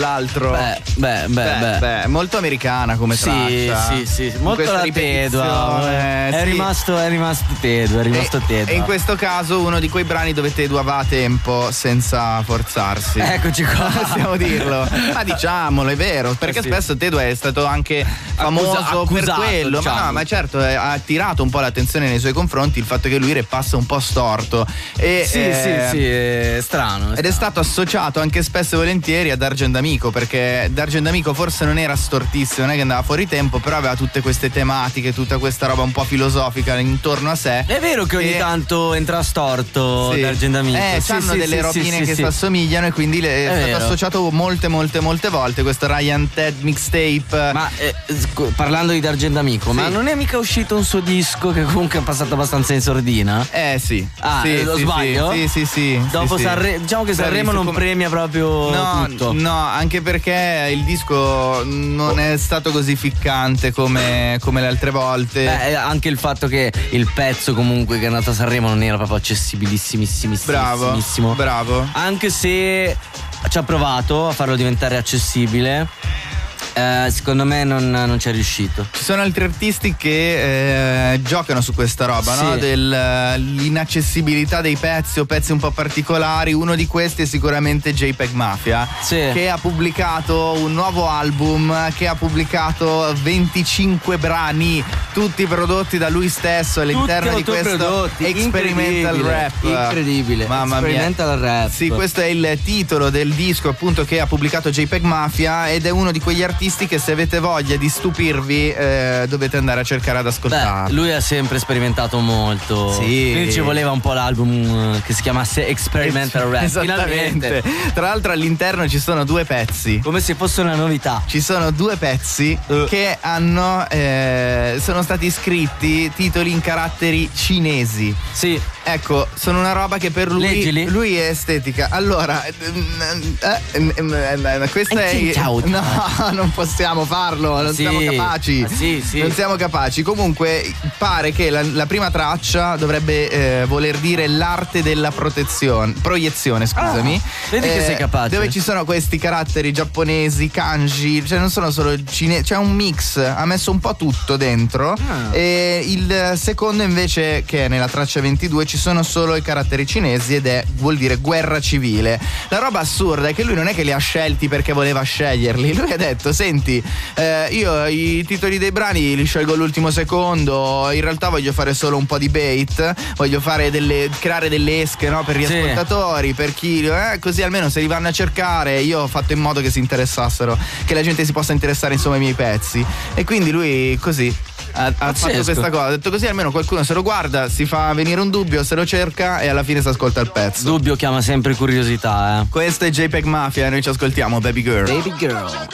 l'altro. Beh, molto americana come traccia. Sì, molto la Tedua. È rimasto Tedua, E in questo caso uno di quei brani dove Tedua va a tempo senza forzarsi. Eccoci qua. Possiamo dirlo. Ma diciamolo, è vero, perché spesso Tedua è stato anche famoso accusato, per quello. diciamo. Ma certo, ha attirato un po' l'attenzione nei suoi confronti il fatto che lui repassa un po' storto. Sì, è strano. Ed è stato associato anche spesso e volentieri ad Dargen D'Amico, perché Dargen D'Amico forse non era stortissimo, non è che andava fuori tempo, però aveva tutte queste tematiche, tutta questa roba un po' filosofica intorno a sé. È vero che ogni tanto entra storto Dargen D'Amico. C'hanno delle robine che si assomigliano e quindi è stato associato molte volte questo Ryan Ted mixtape. Ma parlando di Dargen D'Amico, ma non è mica uscito un suo disco che comunque è passato abbastanza in sordina? Sì. Lo sbaglio? Sì. Dopo diciamo che Sanremo non premia proprio tutto. No, anche perché il disco non è stato così ficcante come le altre volte. Anche il fatto che il pezzo comunque che è andato a Sanremo non era proprio accessibilissimissimo. Bravo. Anche se ci ha provato a farlo diventare accessibile, secondo me non ci è riuscito. Ci sono altri artisti che giocano su questa roba, no? Dell'inaccessibilità dei pezzi o pezzi un po' particolari. Uno di questi è sicuramente JPEG Mafia, che ha pubblicato un nuovo album, che ha pubblicato 25 brani, tutti prodotti da lui stesso all'interno di questo experimental rap. Incredibile. Mamma experimental mia. Rap. Sì, questo è il titolo del disco appunto che ha pubblicato JPEG Mafia, ed è uno di quegli artisti che se avete voglia di stupirvi dovete andare a cercare ad ascoltarlo. Lui ha sempre sperimentato molto. Quindi ci voleva un po' l'album che si chiamasse Experimental Rap. Esattamente. Tra l'altro all'interno ci sono due pezzi, come se fosse una novità. Ci sono due pezzi che sono stati scritti titoli in caratteri cinesi. Sì. Ecco, sono una roba che per lui lui è estetica. Allora, questa è. No, non possiamo farlo, non siamo capaci. Non siamo capaci. Comunque pare che la prima traccia dovrebbe voler dire l'arte della proiezione, scusami. Vedi che sei capace. Dove ci sono questi caratteri giapponesi, kanji, cioè non sono solo cinesi, c'è un mix, ha messo un po' tutto dentro. E il secondo invece, che è nella traccia 22, ci sono solo i caratteri cinesi ed vuol dire guerra civile. La roba assurda è che lui non è che li ha scelti perché voleva sceglierli. Lui ha detto: senti, io i titoli dei brani li scelgo all'ultimo secondo, in realtà voglio fare solo un po' di bait, voglio fare creare delle esche, no, per gli ascoltatori, per chi, così almeno se li vanno a cercare io ho fatto in modo che si interessassero, che la gente si possa interessare insomma ai miei pezzi. E quindi lui così ha fatto questa cosa, ha detto così almeno qualcuno se lo guarda, si fa venire un dubbio, se lo cerca e alla fine si ascolta il pezzo. Dubbio chiama sempre curiosità. Questo è JPEG Mafia e noi ci ascoltiamo Baby Girl.